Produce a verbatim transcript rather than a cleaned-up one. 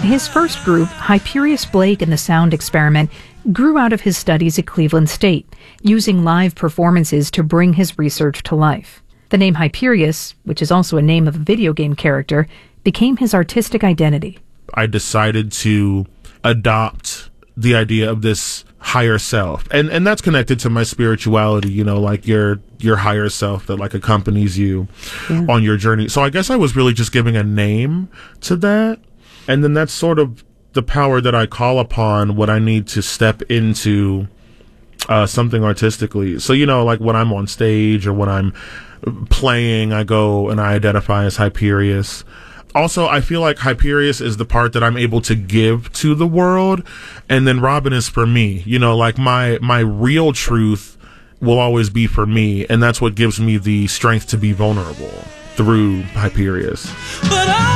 His first group, Hyperius Blake and the Sound Experiment, grew out of his studies at Cleveland State, using live performances to bring his research to life. The name Hyperius, which is also a name of a video game character, became his artistic identity. I decided to adopt the idea of this higher self, and and that's connected to my spirituality, you know, like your your higher self that like accompanies you yeah. on your journey. So I guess I was really just giving a name to that, and then that's sort of the power that I call upon when I need to step into uh, something artistically. So, you know, like when I'm on stage or when I'm playing, I go and I identify as Hyperius. Also, I feel like Hyperius is the part that I'm able to give to the world, and then Robin is for me. You know, like my my real truth will always be for me, and that's what gives me the strength to be vulnerable through Hyperius. But I